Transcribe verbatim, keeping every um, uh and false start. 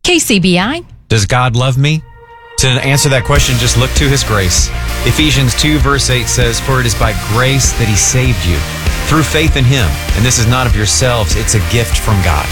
K C B I. Does God love me? To answer that question, just look to His grace. Ephesians two verse eight says, "For it is by grace that He saved you, through faith in Him. And this is not of yourselves, it's a gift from God."